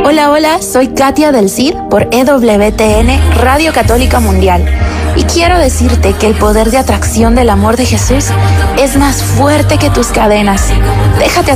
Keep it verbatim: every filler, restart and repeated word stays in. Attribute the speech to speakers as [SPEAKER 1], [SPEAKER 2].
[SPEAKER 1] Hola, hola, soy Katia del Cid por E W T N Radio Católica Mundial. Y quiero decirte que el poder de atracción del amor de Jesús es más fuerte que tus cadenas. Déjate